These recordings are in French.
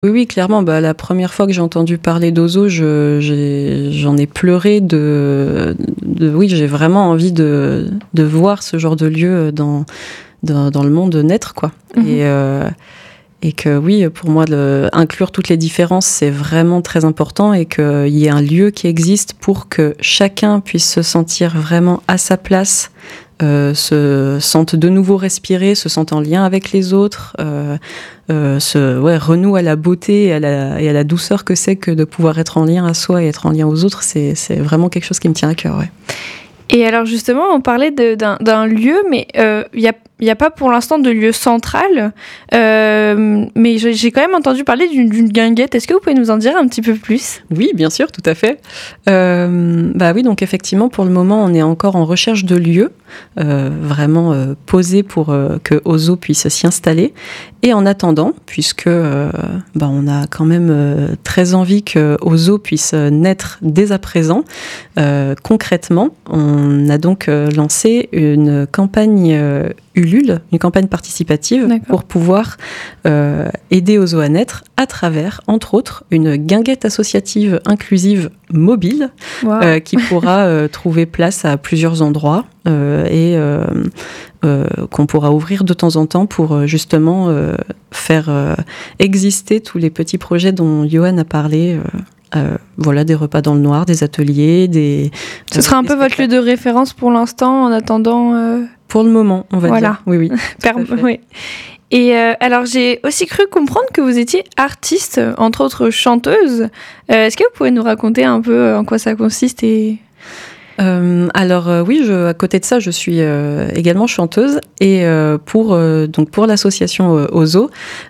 Oui, oui, clairement. Bah, la première fois que j'ai entendu parler d'Ozo, j'en ai pleuré oui, j'ai vraiment envie de voir ce genre de lieu dans le monde naître, quoi. Et que oui, pour moi, inclure toutes les différences, c'est vraiment très important, et qu'il y ait un lieu qui existe pour que chacun puisse se sentir vraiment à sa place, se sente de nouveau respirer, se sente en lien avec les autres, renoue à la beauté et à la douceur que c'est que de pouvoir être en lien à soi et être en lien aux autres. C'est vraiment quelque chose qui me tient à cœur, ouais. Et alors justement, on parlait d'un lieu, mais il y a pas pour l'instant de lieu central, mais j'ai quand même entendu parler d'une guinguette. Est-ce que vous pouvez nous en dire un petit peu plus ? Oui, bien sûr, tout à fait. Bah oui, donc effectivement, pour le moment, on est encore en recherche de lieux vraiment posés pour que Ozo puisse s'y installer. Et en attendant, puisque on a quand même très envie que Ozo puisse naître dès à présent, concrètement, on a donc lancé une campagne Ulule, une campagne participative. D'accord. Pour pouvoir aider Ozo à naître à travers, entre autres, une guinguette associative inclusive mobile. Wow. Qui pourra trouver place à plusieurs endroits et qu'on pourra ouvrir de temps en temps pour justement faire exister tous les petits projets dont Johan a parlé. Voilà, des repas dans le noir, des ateliers, Ce sera un peu votre lieu de référence pour l'instant, en attendant... Pour le moment, on va dire. Oui, oui. Oui. Et alors, j'ai aussi cru comprendre que vous étiez artiste, entre autres chanteuse. Est-ce que vous pouvez nous raconter un peu en quoi ça consiste oui, à côté de ça, je suis également chanteuse, et pour l'association Ozo,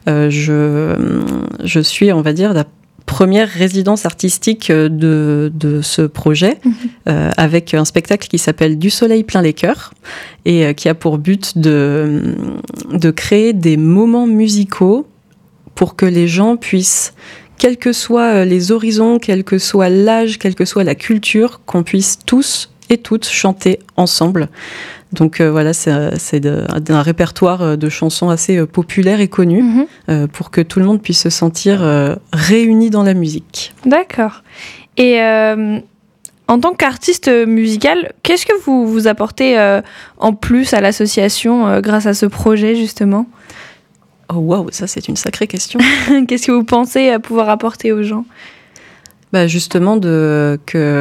je suis, on va dire, la première résidence artistique de ce projet, avec un spectacle qui s'appelle Du soleil plein les cœurs, et qui a pour but de créer des moments musicaux pour que les gens puissent, quels que soient les horizons, quel que soit l'âge, quelle que soit la culture, qu'on puisse tous et toutes chanter ensemble. Donc voilà, c'est un répertoire de chansons assez populaires et connues, pour que tout le monde puisse se sentir réuni dans la musique. D'accord. Et en tant qu'artiste musical, qu'est-ce que vous apportez en plus à l'association grâce à ce projet, justement ? Oh waouh, ça c'est une sacrée question. Qu'est-ce que vous pensez pouvoir apporter aux gens ? Bah justement de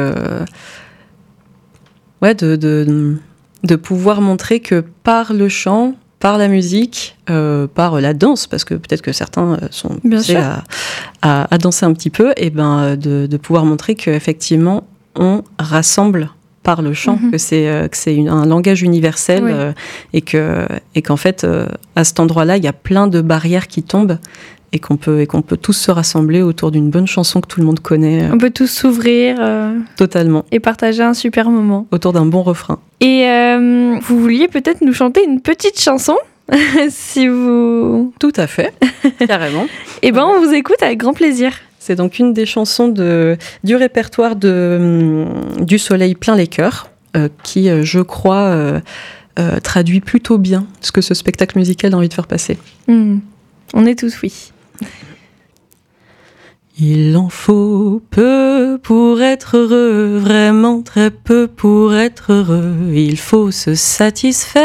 pouvoir montrer que par le chant, par la musique, par la danse, parce que peut-être que certains sont poussés à danser un petit peu, et de pouvoir montrer qu'effectivement on rassemble par le chant, que c'est un langage universel, oui. et qu'en fait à cet endroit-là il y a plein de barrières qui tombent, et qu'on peut tous se rassembler autour d'une bonne chanson que tout le monde connaît. On peut tous s'ouvrir. Totalement. Et partager un super moment. Autour d'un bon refrain. Et vous vouliez peut-être nous chanter une petite chanson, si vous... Tout à fait, carrément. Eh bien, on vous écoute avec grand plaisir. C'est donc une des chansons du répertoire Du soleil plein les cœurs, qui, je crois, traduit plutôt bien ce que ce spectacle musical a envie de faire passer. On est tous oui. Il en faut peu pour être heureux, vraiment très peu pour être heureux. Il faut se satisfaire